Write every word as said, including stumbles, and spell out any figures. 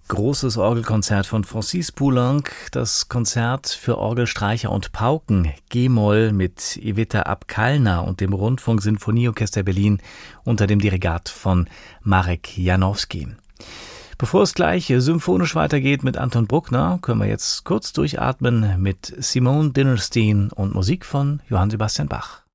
Großes Orgelkonzert von Francis Poulenc, das Konzert für Orgel, Streicher und Pauken, G-Moll mit Ivica Apkalna und dem Rundfunk-Sinfonieorchester Berlin unter dem Dirigat von Marek Janowski. Bevor es gleich symphonisch weitergeht mit Anton Bruckner, können wir jetzt kurz durchatmen mit Simone Dinnerstein und Musik von Johann Sebastian Bach.